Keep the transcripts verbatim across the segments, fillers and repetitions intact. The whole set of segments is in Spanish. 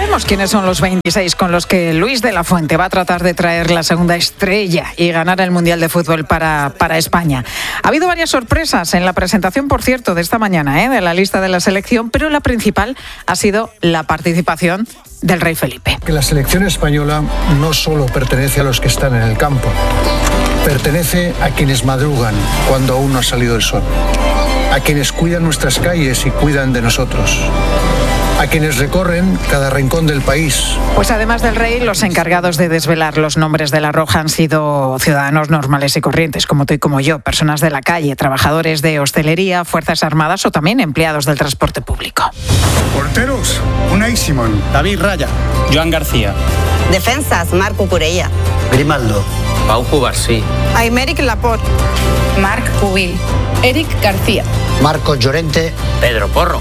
Sabemos quiénes son los veintiséis con los que Luis de la Fuente va a tratar de traer la segunda estrella y ganar el Mundial de Fútbol para, para España. Ha habido varias sorpresas en la presentación, por cierto, de esta mañana, ¿eh? de la lista de la selección, pero la principal ha sido la participación del rey Felipe. Que la selección española no solo pertenece a los que están en el campo, pertenece a quienes madrugan cuando aún no ha salido el sol, a quienes cuidan nuestras calles y cuidan de nosotros, a quienes recorren cada rincón del país. Pues además del rey, los encargados de desvelar los nombres de la Roja han sido ciudadanos normales y corrientes, como tú y como yo, personas de la calle, trabajadores de hostelería, Fuerzas Armadas o también empleados del transporte público. Porteros, Unai Simón. David Raya. Joan García. Defensas, Marco Curella. Grimaldo. Pau Cubarsí. Aymeric Laporte. Marc Pubil. Eric García. Marcos Llorente. Pedro Porro.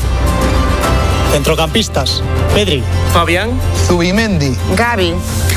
Centrocampistas: Pedri, Fabián, Zubimendi, Gavi.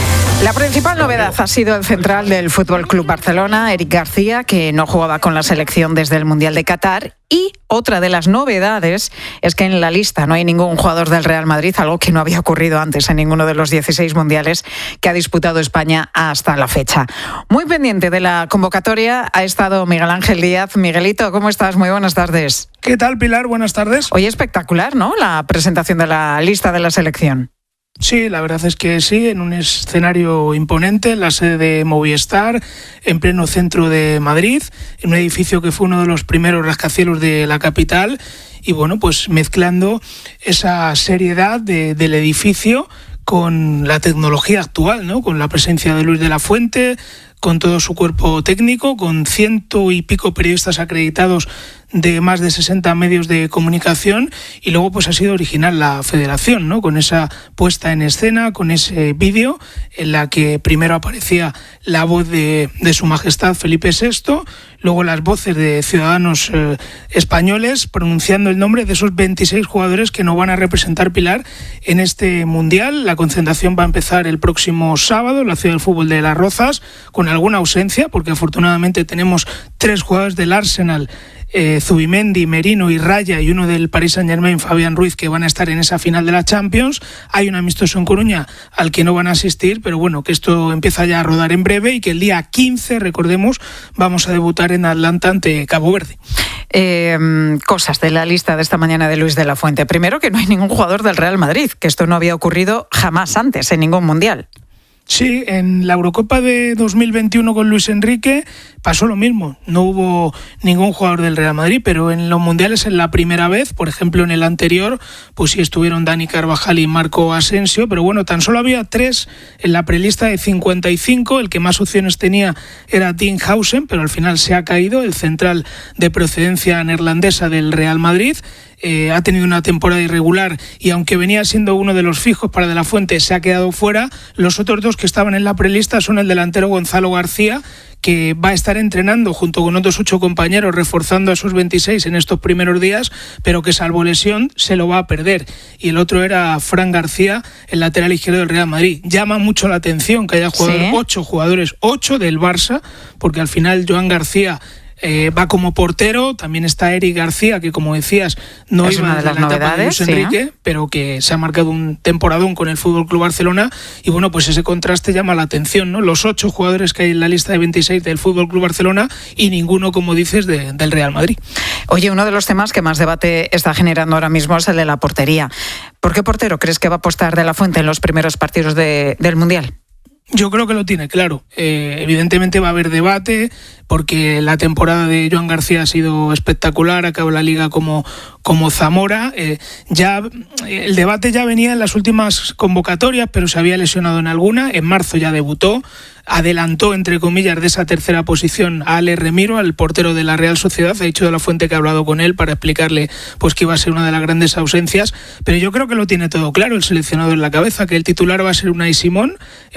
La principal novedad ha sido el central del F C Barcelona, Eric García, que no jugaba con la selección desde el Mundial de Qatar. Y otra de las novedades es que en la lista no hay ningún jugador del Real Madrid, algo que no había ocurrido antes en ninguno de los dieciséis mundiales que ha disputado España hasta la fecha. Muy pendiente de la convocatoria ha estado Miguel Ángel Díaz. Miguelito, ¿cómo estás? Muy buenas tardes. ¿Qué tal, Pilar? Buenas tardes. Hoy espectacular, ¿no?, la presentación de la lista de la selección. Sí, la verdad es que sí, en un escenario imponente, en la sede de Movistar, en pleno centro de Madrid, en un edificio que fue uno de los primeros rascacielos de la capital, y bueno, pues mezclando esa seriedad de, del edificio con la tecnología actual, ¿no? Con la presencia de Luis de la Fuente, con todo su cuerpo técnico, con ciento y pico periodistas acreditados de más de sesenta medios de comunicación, y luego pues ha sido original la federación, ¿no? Con esa puesta en escena, con ese vídeo en la que primero aparecía la voz de, de su majestad Felipe sexto, luego las voces de ciudadanos eh, españoles pronunciando el nombre de esos veintiséis jugadores que nos van a representar, Pilar, en este Mundial. La concentración va a empezar el próximo sábado en la Ciudad del Fútbol de Las Rozas, con alguna ausencia, porque afortunadamente tenemos tres jugadores del Arsenal, Eh, Zubimendi, Merino y Raya, y uno del Paris Saint-Germain, Fabián Ruiz, que van a estar en esa final de la Champions. Hay un amistoso en Coruña al que no van a asistir, pero bueno, que esto empieza ya a rodar en breve y que el día quince, recordemos, vamos a debutar en Atlanta ante Cabo Verde. Eh, cosas de la lista de esta mañana de Luis de la Fuente. Primero, que no hay ningún jugador del Real Madrid, que esto no había ocurrido jamás antes en ningún mundial. Sí, en la Eurocopa de dos mil veintiuno con Luis Enrique pasó lo mismo. No hubo ningún jugador del Real Madrid, pero en los mundiales es la primera vez. Por ejemplo, en el anterior, pues sí estuvieron Dani Carvajal y Marco Asensio, pero bueno, tan solo había tres en la prelista de cincuenta y cinco. El que más opciones tenía era Dinghausen, pero al final se ha caído, el central de procedencia neerlandesa del Real Madrid. Eh, ha tenido una temporada irregular y aunque venía siendo uno de los fijos para De la Fuente, se ha quedado fuera. Los otros dos que estaban en la prelista son el delantero Gonzalo García, que va a estar entrenando junto con otros ocho compañeros, reforzando a esos veintiséis en estos primeros días, pero que salvo lesión se lo va a perder. Y el otro era Fran García, el lateral izquierdo del Real Madrid. Llama mucho la atención que haya jugadores, ¿sí? ocho jugadores, ocho del Barça, porque al final Joan García Eh, va como portero. También está Eric García, que como decías no es iba una de las la etapa novedades, de Luis Enrique, sí, pero que se ha marcado un temporadón con el F C Barcelona, y bueno, pues ese contraste llama la atención, ¿no? Los ocho jugadores que hay en la lista de veintiséis del F C Barcelona y ninguno, como dices, de, del Real Madrid. Oye, uno de los temas que más debate está generando ahora mismo es el de la portería. ¿Por qué portero crees que va a apostar De la Fuente en los primeros partidos de, del Mundial? Yo creo que lo tiene claro. Eh, evidentemente va a haber debate, porque la temporada de Joan García ha sido espectacular, acabó la liga como, como Zamora. Eh, ya el debate ya venía en las últimas convocatorias, pero se había lesionado en alguna. En marzo ya debutó, adelantó, entre comillas, de esa tercera posición a Ale Remiro, al portero de la Real Sociedad. Ha dicho De la Fuente que ha hablado con él para explicarle pues que iba a ser una de las grandes ausencias, pero yo creo que lo tiene todo claro el seleccionador en la cabeza, que el titular va a ser Unai Simón, el guardameta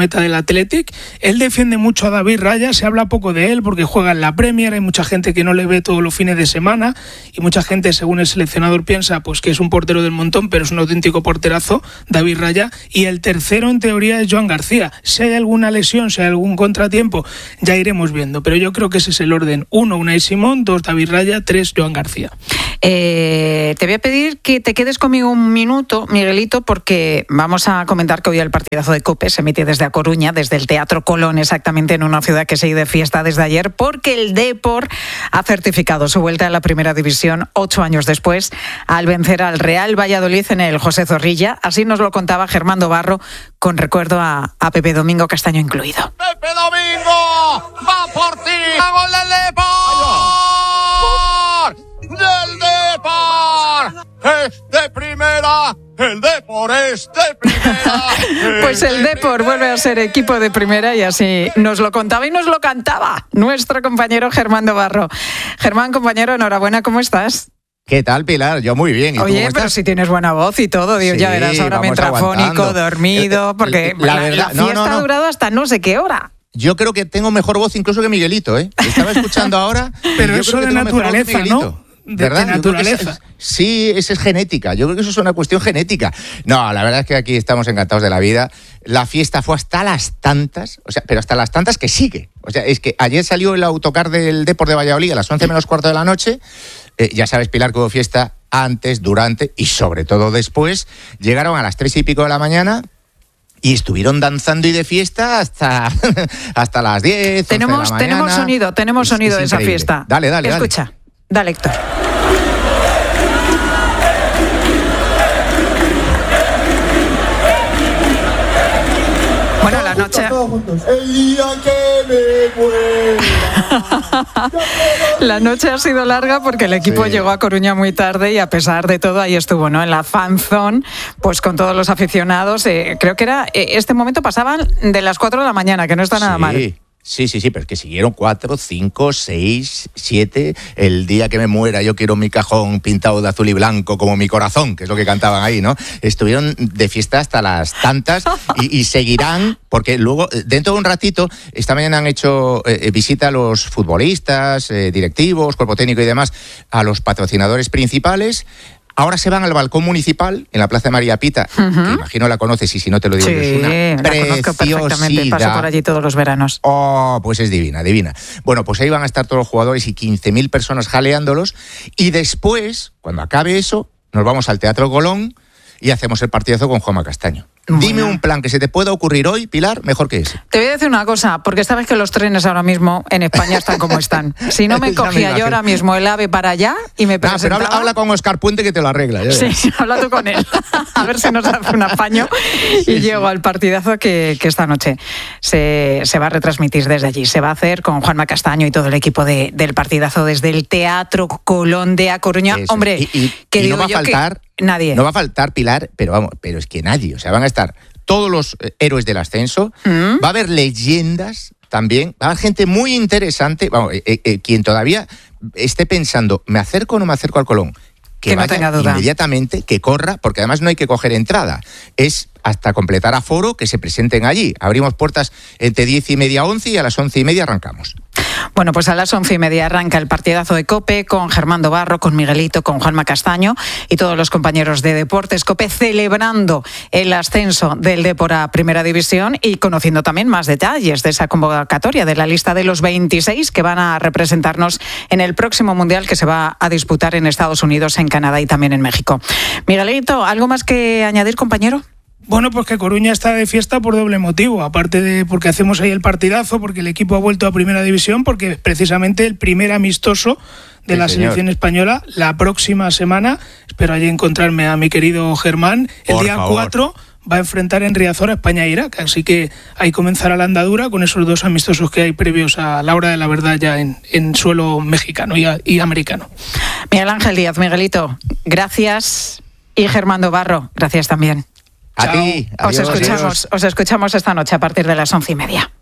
guardameta del Athletic. Él defiende mucho a David Raya, se habla poco de él porque juega en la Premier, hay mucha gente que no le ve todos los fines de semana y mucha gente, según el seleccionador, piensa pues que es un portero del montón, pero es un auténtico porterazo, David Raya. Y el tercero, en teoría, es Joan García. Si hay alguna lesión, si hay algún contratiempo, ya iremos viendo, pero yo creo que ese es el orden. Uno, Unai Simón, dos, David Raya, tres, Joan García. Eh, te voy a pedir que te quedes conmigo un minuto, Miguelito, porque vamos a comentar que hoy el partidazo de COPE se emite desde A Coruña, desde el Teatro Colón, exactamente, en una ciudad que sigue de fiesta desde ayer, porque el Depor ha certificado su vuelta a la primera división ocho años después, al vencer al Real Valladolid en el José Zorrilla. Así nos lo contaba Germán Barro, con recuerdo a, a Pepe Domingo Castaño incluido. ¡Pepe Domingo! ¡Va por ti! ¡A gol del Depor! ¡Del Depor! ¡Es de primera! ¡El Depor es de primera! Pues el Depor vuelve a ser equipo de primera y así nos lo contaba y nos lo cantaba nuestro compañero Germán Barro. Germán, compañero, enhorabuena, ¿cómo estás? ¿Qué tal, Pilar? Yo muy bien. ¿Y Oye, tú cómo estás? Pero si tienes buena voz y todo, Dios, sí, ya verás ahora mientras fónico, dormido, porque la, la, verdad, la fiesta no, no, no. ha durado hasta no sé qué hora. Yo creo que tengo mejor voz incluso que Miguelito, ¿eh? Estaba escuchando ahora. Pero eso de naturaleza, ¿no? De, ¿verdad? de naturaleza. Es, sí, esa es genética. Yo creo que eso es una cuestión genética. No, la verdad es que aquí estamos encantados de la vida. La fiesta fue hasta las tantas, o sea, pero hasta las tantas que sigue. O sea, es que ayer salió el autocar del Depor de Valladolid a las once menos cuarto de la noche. Eh, ya sabes, Pilar, que hubo fiesta antes, durante y sobre todo después. Llegaron a las tres y pico de la mañana y estuvieron danzando y de fiesta hasta, hasta las diez. Tenemos, de la tenemos mañana. sonido, tenemos sonido es, es de esa increíble. fiesta. Dale, dale, Escucha. dale. Dale, Héctor. Bueno, la noche... El día que me muera. La noche ha sido larga porque el equipo sí. llegó a Coruña muy tarde y a pesar de todo ahí estuvo, ¿no? En la fan zone, pues con todos los aficionados. Eh, creo que era... Eh, este momento pasaban de las cuatro de la mañana, que no está nada sí. mal. Sí, sí, sí, pero es que siguieron cuatro, cinco, seis, siete. El día que me muera yo quiero mi cajón pintado de azul y blanco como mi corazón, que es lo que cantaban ahí, ¿no? Estuvieron de fiesta hasta las tantas y, y seguirán, porque luego, dentro de un ratito, esta mañana han hecho eh, visita a los futbolistas, eh, directivos, cuerpo técnico y demás, a los patrocinadores principales. Ahora se van al balcón municipal en la Plaza de María Pita, uh-huh. que imagino la conoces y si no te lo digo, sí, es una la conozco perfectamente, paso por allí todos los veranos. Oh, pues es divina, divina. Bueno, pues ahí van a estar todos los jugadores y quince mil personas jaleándolos y después, cuando acabe eso, nos vamos al Teatro Colón y hacemos el partidazo con Juanma Castaño. Bueno. Dime un plan que se te pueda ocurrir hoy, Pilar, mejor que ese. Te voy a decir una cosa, porque sabes que los trenes ahora mismo en España están como están. Si no me cogía me yo ahora mismo el AVE para allá y me presentaba... No, pero habla, habla con Óscar Puente que te lo arregla. Ya sí, sí, habla tú con él. A ver si nos hace un apaño y sí, llego sí. al partidazo que, que esta noche se, se va a retransmitir desde allí. Se va a hacer con Juanma Castaño y todo el equipo de, del partidazo desde el Teatro Colón de A Coruña. Eso. Hombre, y, y, que y digo no va yo a faltar, que nadie. No va a faltar, Pilar, pero vamos, pero es que nadie. O sea, van a estar todos los héroes del ascenso, ¿Mm? va a haber leyendas también, va a haber gente muy interesante, vamos, eh, eh, quien todavía esté pensando, ¿me acerco o no me acerco al Colón? Que, que no tenga duda. Inmediatamente, que corra, porque además no hay que coger entrada, es hasta completar aforo que se presenten allí. Abrimos puertas entre diez y media, once y a las once y media arrancamos. Bueno, pues a las once y media arranca el partidazo de COPE con Germán Barro, con Miguelito, con Juanma Castaño y todos los compañeros de Deportes COPE celebrando el ascenso del Depor a Primera División y conociendo también más detalles de esa convocatoria, de la lista de los veintiséis que van a representarnos en el próximo Mundial que se va a disputar en Estados Unidos, en Canadá y también en México. Miguelito, ¿algo más que añadir, compañero? Bueno, pues que Coruña está de fiesta por doble motivo, aparte de porque hacemos ahí el partidazo, porque el equipo ha vuelto a Primera División, porque es precisamente el primer amistoso de sí, la señor. selección española la próxima semana. Espero allí encontrarme a mi querido Germán. El por día favor. cuatro va a enfrentar en Riazor a España e Irak, así que ahí comenzará la andadura con esos dos amistosos que hay previos a la hora de la verdad ya en, en suelo mexicano y, a, y americano. Miguel Ángel Díaz, Miguelito, gracias, y Germán Barro, gracias también. A ti. Os escuchamos, os escuchamos esta noche a partir de las once y media.